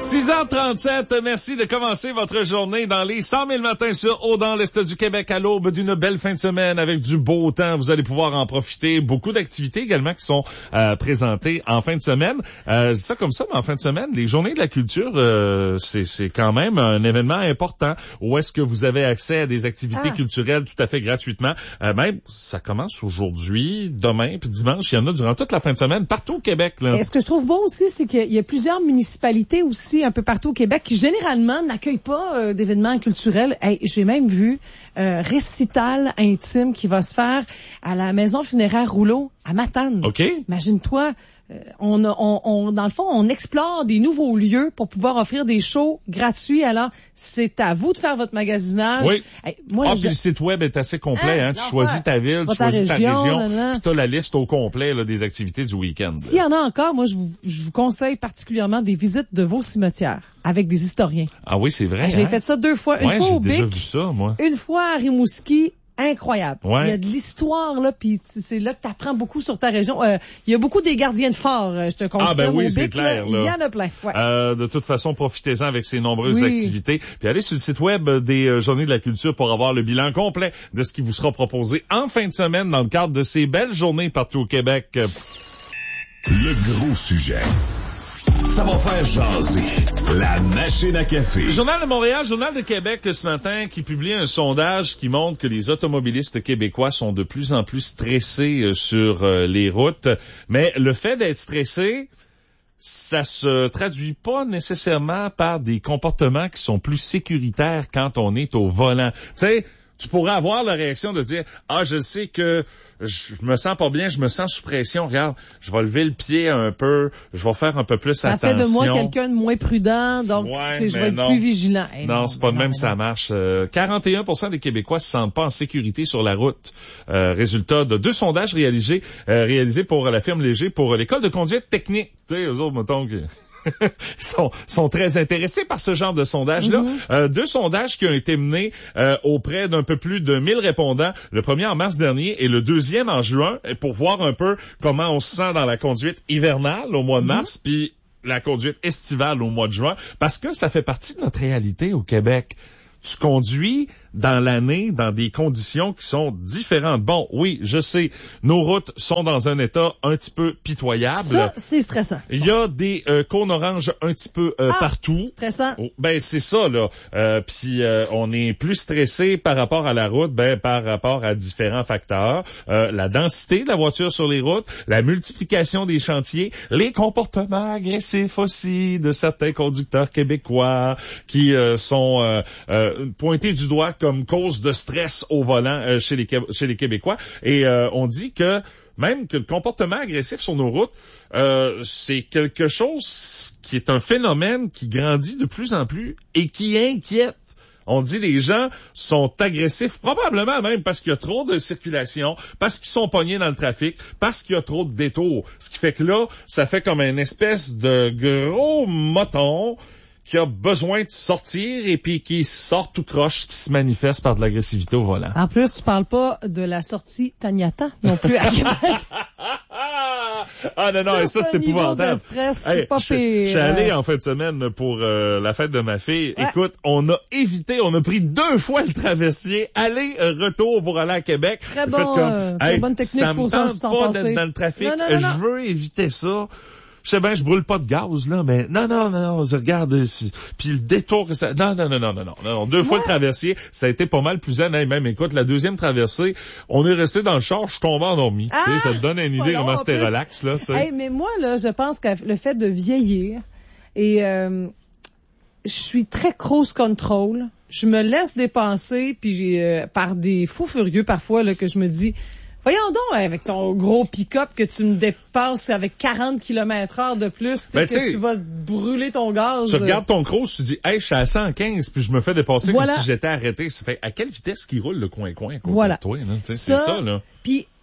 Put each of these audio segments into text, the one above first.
6h37, merci de commencer votre journée dans les 100 000 matins sur Haut dans l'Est du Québec à l'aube d'une belle fin de semaine avec du beau temps. Vous allez pouvoir en profiter. Beaucoup d'activités également qui sont présentées en fin de semaine. Je dis ça comme ça, mais en fin de semaine, les journées de la culture, c'est quand même un événement important où est-ce que vous avez accès à des activités culturelles tout à fait gratuitement. Même, ça commence aujourd'hui, demain, puis dimanche. Il y en a durant toute la fin de semaine partout au Québec. Là. Et ce que je trouve beau aussi, c'est qu'il y a plusieurs municipalités aussi un peu partout au Québec qui généralement n'accueillent pas d'événements culturels. Hey, j'ai même vu récital intime qui va se faire à la maison funéraire Rouleau à Matane. OK. Imagine-toi, on dans le fond, on explore des nouveaux lieux pour pouvoir offrir des shows gratuits. Alors, c'est à vous de faire votre magasinage. Oui. Hey, moi, puis le site web est assez complet. Tu choisis ta ville, tu choisis ta région, puis tu as la liste au complet là, des activités du week-end. S'il y en a encore, moi, je vous conseille particulièrement des visites de vos cimetières avec des historiens. Ah oui, c'est vrai. J'ai fait ça 2 fois. Une fois au Bic, j'ai déjà vu ça, moi. Une fois à Rimouski. Incroyable. Ouais. Il y a de l'histoire, là, puis c'est là que tu apprends beaucoup sur ta région. Il y a beaucoup des gardiens de phare, je te confirme. Ah ben oui, au c'est Bic, clair. Là. Il y en a plein. Ouais. De toute façon, profitez-en avec ces nombreuses activités. Puis allez sur le site web des Journées de la culture pour avoir le bilan complet de ce qui vous sera proposé en fin de semaine dans le cadre de ces belles journées partout au Québec. Le gros sujet. Ça va faire jaser. La machine à café. Journal de Montréal, Journal de Québec ce matin qui publie un sondage qui montre que les automobilistes québécois sont de plus en plus stressés sur les routes. Mais le fait d'être stressé, ça se traduit pas nécessairement par des comportements qui sont plus sécuritaires quand on est au volant. Tu sais, tu pourrais avoir la réaction de dire « Ah, je sais que je me sens pas bien, je me sens sous pression. Regarde, je vais lever le pied un peu, je vais faire un peu plus attention. » Ça fait de moi quelqu'un de moins prudent, donc je vais être plus vigilant. Hey, non, c'est pas de même ça marche. 41% des Québécois se sentent pas en sécurité sur la route. Résultat de 2 sondages réalisés pour la firme Léger pour l'école de conduite technique. Tu sais, eux autres, mettons que... sont très intéressés par ce genre de sondage-là. 2 sondages qui ont été menés auprès d'un peu plus de 1000 répondants, le premier en mars dernier et le deuxième en juin, pour voir un peu comment on se sent dans la conduite hivernale au mois de mars, puis la conduite estivale au mois de juin, parce que ça fait partie de notre réalité au Québec. Tu conduis dans l'année dans des conditions qui sont différentes. Bon, oui, je sais, nos routes sont dans un état un petit peu pitoyable. Ça, c'est stressant. Il y a des cônes oranges un petit peu partout. Stressant. Ben c'est ça là. Puis on est plus stressé par rapport à la route, par rapport à différents facteurs. La densité de la voiture sur les routes, la multiplication des chantiers, les comportements agressifs aussi de certains conducteurs québécois qui sont pointés du doigt comme cause de stress au volant chez les Québécois. Et on dit que même que le comportement agressif sur nos routes, c'est quelque chose qui est un phénomène qui grandit de plus en plus et qui inquiète. On dit les gens sont agressifs, probablement même parce qu'il y a trop de circulation, parce qu'ils sont pognés dans le trafic, parce qu'il y a trop de détours. Ce qui fait que là, ça fait comme une espèce de gros moton qui a besoin de sortir et puis qui sort tout croche, qui se manifeste par de l'agressivité au volant. En plus, tu parles pas de la sortie Taniata non plus à Québec. Ah non, et ça, c'est épouvantable. Stress, c'est pas pire. Je suis allé en fin de semaine pour la fête de ma fille. Ouais. Écoute, on a pris 2 fois le traversier, aller-retour pour aller à Québec. Très bon, très bonne technique pour ça. Ça me tente pas d'être dans le trafic. Non. Je veux éviter ça. Je sais bien, je brûle pas de gaz, là, mais non, regarde, puis le détour que ça, non, 2 fois le traversier, ça a été pas mal plus zen, même, écoute, la deuxième traversée, on est resté dans le char, je suis tombé endormi, tu sais, ça te donne une idée comment c'était relax, là, tu sais. Hey, mais moi, là, je pense que le fait de vieillir, et, je suis très cruise control, je me laisse dépenser, puis par des fous furieux, parfois, là, que je me dis, voyons donc, avec ton gros pick-up que tu me dépasses avec 40 km/h de plus, c'est que tu vas brûler ton gaz. Tu regardes ton cross, tu dis, hey, je suis à 115, puis je me fais dépasser comme si j'étais arrêté. Ça fait, à quelle vitesse qu'il roule le coin-coin? Voilà. Toi, là? C'est ça, là. Puis,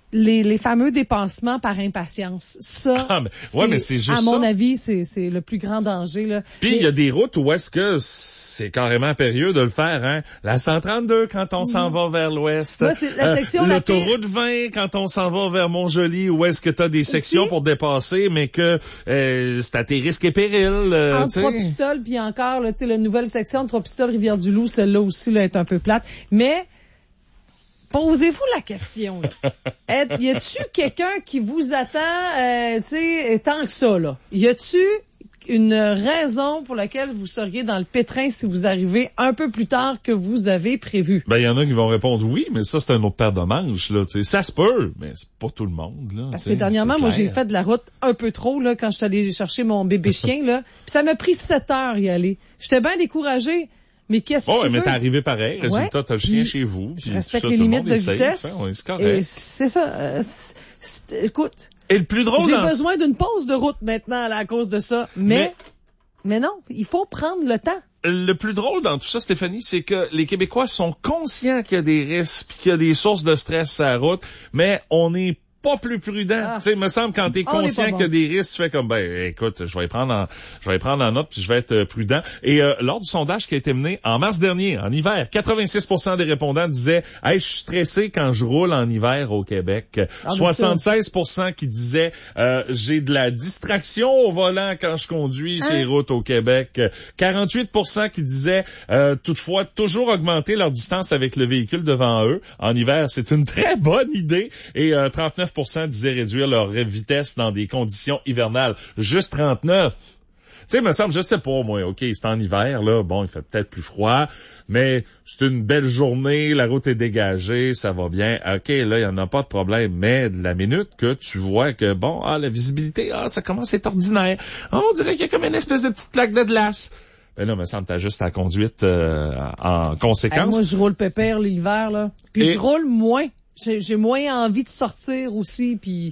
les fameux dépansements par impatience. Ça, mais c'est juste à mon ça. avis, c'est le plus grand danger, là. Puis il y a des routes où est-ce que c'est carrément périlleux de le faire, hein. La 132 quand on s'en va vers l'ouest. Moi, c'est la section l'autoroute 20 quand on s'en va vers Montjoli, où est-ce que t'as des sections pour dépasser, mais que c'est à tes risques et périls. Entre Trois-Pistoles, puis encore, là, tu sais, la nouvelle section de Trois-Pistoles, Rivière-du-Loup, celle-là aussi, là, est un peu plate. Mais posez-vous la question, là. Y a-tu quelqu'un qui vous attend, tu sais, tant que ça, là? Y a-tu une raison pour laquelle vous seriez dans le pétrin si vous arrivez un peu plus tard que vous avez prévu? Ben, il y en a qui vont répondre oui, mais ça, c'est un autre paire de manches, là, tu sais. Ça se peut, mais c'est pas tout le monde, là. Parce que dernièrement, moi, j'ai fait de la route un peu trop, là, quand je suis allée chercher mon bébé chien, là. Puis ça m'a pris 7 heures y aller. J'étais bien découragée. Mais qu'est-ce que tu veux? Mais t'es arrivé pareil. Résultat, t'as le chien chez vous. Je respecte les limites de vitesse. C'est correct. Et c'est ça. Écoute. Et le plus drôle, j'ai besoin d'une pause de route maintenant à cause de ça. Mais non, il faut prendre le temps. Le plus drôle dans tout ça, Stéphanie, c'est que les Québécois sont conscients qu'il y a des risques puis qu'il y a des sources de stress sur la route, mais on n'est pas plus prudent. Tu sais, il me semble quand t'es conscient qu'il y a des risques, tu fais comme, écoute, je vais les prendre en note puis je vais être prudent. Et lors du sondage qui a été mené en mars dernier, en hiver, 86% des répondants disaient, hey, je suis stressé quand je roule en hiver au Québec. 76% qui disaient, j'ai de la distraction au volant quand je conduis sur les routes au Québec. 48% qui disaient, toutefois, toujours augmenter leur distance avec le véhicule devant eux. En hiver, c'est une très bonne idée. Et 39% disaient réduire leur vitesse dans des conditions hivernales. Juste 39. Tu sais, il me semble, je sais pas, moi, OK, c'est en hiver, là, bon, il fait peut-être plus froid, mais c'est une belle journée, la route est dégagée, ça va bien. OK, là, il y en a pas de problème, mais de la minute que tu vois que, bon, la visibilité, ça commence à être ordinaire. On dirait qu'il y a comme une espèce de petite plaque de glace. Ben là, il me semble que t'as juste la conduite en conséquence. Moi, je roule pépère l'hiver, là. Puis je roule moins. J'ai moins envie de sortir aussi, puis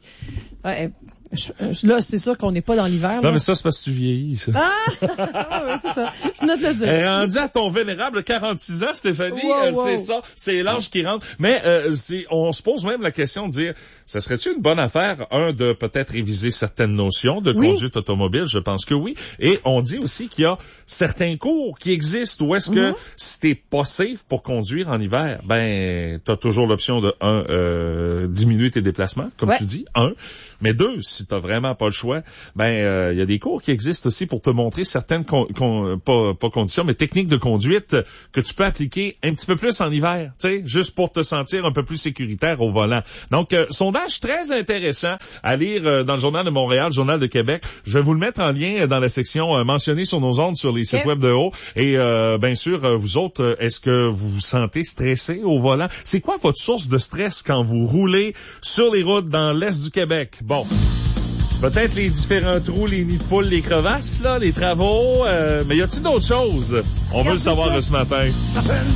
là, c'est sûr qu'on n'est pas dans l'hiver. Non, mais ça, c'est parce que tu vieillis, ça. Oui, c'est ça. Je venais de le dire. Rendu à ton vénérable 46 ans, Stéphanie, c'est ça, c'est l'âge qui rentre. Mais on se pose même la question de dire, ça serait-tu une bonne affaire, de peut-être réviser certaines notions de conduite automobile? Je pense que oui. Et on dit aussi qu'il y a certains cours qui existent où est-ce que si t'es pas safe pour conduire en hiver, t'as toujours l'option de diminuer tes déplacements, comme tu dis, mais 2, si t'as vraiment pas le choix, il y a des cours qui existent aussi pour te montrer certaines pas conditions, mais techniques de conduite que tu peux appliquer un petit peu plus en hiver, tu sais, juste pour te sentir un peu plus sécuritaire au volant. Donc, sondage très intéressant à lire dans le Journal de Montréal, Journal de Québec. Je vais vous le mettre en lien dans la section mentionnée sur nos ondes sur les sites web de haut. Et bien sûr, vous autres, est-ce que vous vous sentez stressé au volant? C'est quoi votre source de stress quand vous roulez sur les routes dans l'Est du Québec? Bon, peut-être les différents trous, les nids de poules, les crevasses, là, les travaux, mais y a-t-il d'autres choses? On veut le savoir ce matin.